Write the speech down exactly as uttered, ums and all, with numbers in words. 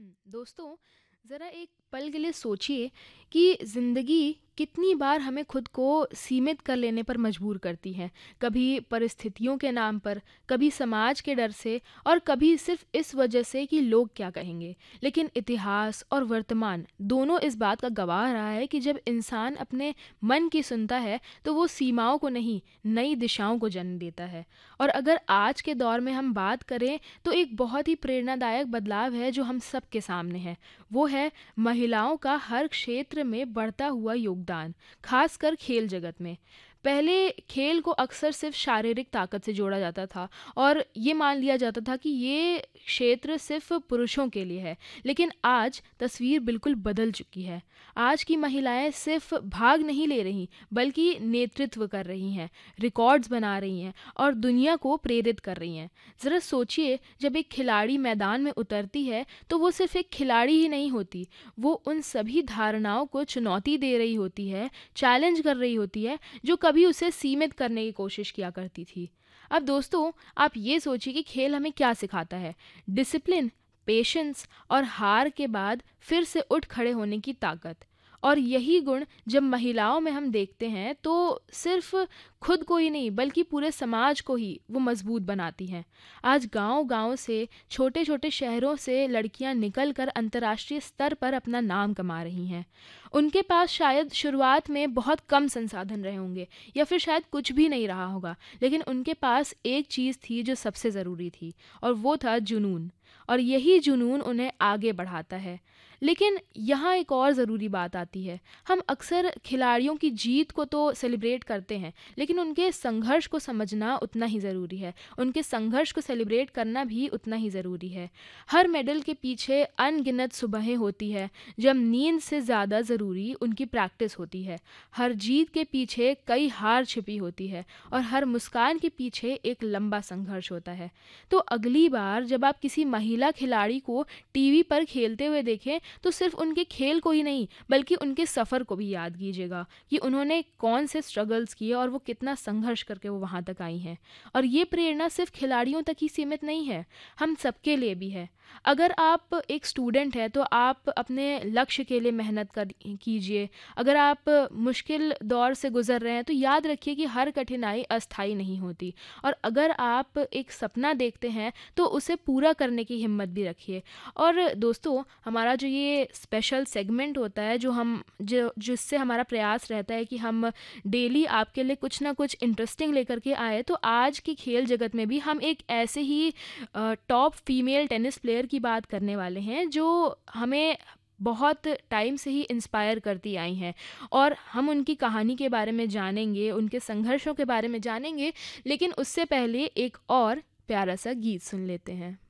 हुँ, दोस्तों, ज़रा एक पल के लिए सोचिए कि ज़िंदगी कितनी बार हमें खुद को सीमित कर लेने पर मजबूर करती है। कभी परिस्थितियों के नाम पर, कभी समाज के डर से और कभी सिर्फ़ इस वजह से कि लोग क्या कहेंगे। लेकिन इतिहास और वर्तमान दोनों इस बात का गवाह रहा है कि जब इंसान अपने मन की सुनता है, तो वो सीमाओं को नहीं, नई दिशाओं को जन्म देता है। और अगर आज के दौर में हम बात करें, तो एक बहुत ही प्रेरणादायक बदलाव है जो हम सबके सामने है। वो है महिलाओं का हर क्षेत्र में बढ़ता हुआ योगदान, खासकर खेल जगत में। पहले खेल को अक्सर सिर्फ शारीरिक ताकत से जोड़ा जाता था और ये मान लिया जाता था कि ये क्षेत्र सिर्फ पुरुषों के लिए है। लेकिन आज तस्वीर बिल्कुल बदल चुकी है। आज की महिलाएं सिर्फ भाग नहीं ले रही, बल्कि नेतृत्व कर रही हैं, रिकॉर्ड्स बना रही हैं और दुनिया को प्रेरित कर रही हैं। ज़रा सोचिए, जब एक खिलाड़ी मैदान में उतरती है, तो वो सिर्फ एक खिलाड़ी ही नहीं होती, वो उन सभी धारणाओं को चुनौती दे रही होती है, चैलेंज कर रही होती है, जो कभी उसे सीमित करने की कोशिश किया करती थी। अब दोस्तों, आप ये सोचिए कि खेल हमें क्या सिखाता है। डिसिप्लिन, पेशेंस और हार के बाद फिर से उठ खड़े होने की ताकत। और यही गुण जब महिलाओं में हम देखते हैं, तो सिर्फ खुद को ही नहीं, बल्कि पूरे समाज को ही वो मजबूत बनाती हैं। आज गांव-गांव से, छोटे-छोटे शहरों से लड़कियां निकलकर अंतर्राष्ट्रीय स्तर पर अपना नाम कमा रही हैं। उनके पास शायद शुरुआत में बहुत कम संसाधन रहे होंगे, या फिर शायद कुछ भी नहीं रहा होगा, लेकिन उनके पास एक चीज़ थी जो सबसे ज़रूरी थी, और वो था जुनून। और यही जुनून उन्हें आगे बढ़ाता है। लेकिन यहाँ एक और ज़रूरी बात आती है। हम अक्सर खिलाड़ियों की जीत को तो सेलिब्रेट करते हैं, लेकिन उनके संघर्ष को समझना उतना ही ज़रूरी है। उनके संघर्ष को सेलिब्रेट करना भी उतना ही ज़रूरी है। हर मेडल के पीछे अनगिनत सुबहें होती है, जब नींद से ज़्यादा ज़रूरी उनकी प्रैक्टिस होती है। हर जीत के पीछे कई हार छिपी होती है, और हर मुस्कान के पीछे एक लंबा संघर्ष होता है। तो अगली बार जब आप किसी महिला खिलाड़ी को टीवी पर खेलते हुए देखें, तो सिर्फ उनके खेल को ही नहीं, बल्कि उनके सफ़र को भी याद कीजिएगा कि उन्होंने कौन से स्ट्रगल्स किए और वो कितना संघर्ष करके वो वहाँ तक आई हैं। और ये प्रेरणा सिर्फ खिलाड़ियों तक ही सीमित नहीं है, हम सबके लिए भी है। अगर आप एक स्टूडेंट हैं, तो आप अपने लक्ष्य के लिए मेहनत कर कीजिए। अगर आप मुश्किल दौर से गुज़र रहे हैं, तो याद रखिए कि हर कठिनाई अस्थायी नहीं होती। और अगर आप एक सपना देखते हैं, तो उसे पूरा करने की हिम्मत भी रखिए। और दोस्तों, हमारा जो ये स्पेशल सेगमेंट होता है, जो हम जो जिससे हमारा प्रयास रहता है कि हम डेली आपके लिए कुछ ना कुछ इंटरेस्टिंग लेकर के आए, तो आज की खेल जगत में भी हम एक ऐसे ही टॉप फीमेल टेनिस प्लेयर की बात करने वाले हैं, जो हमें बहुत टाइम से ही इंस्पायर करती आई हैं। और हम उनकी कहानी के बारे में जानेंगे, उनके संघर्षों के बारे में जानेंगे, लेकिन उससे पहले एक और प्यारा सा गीत सुन लेते हैं।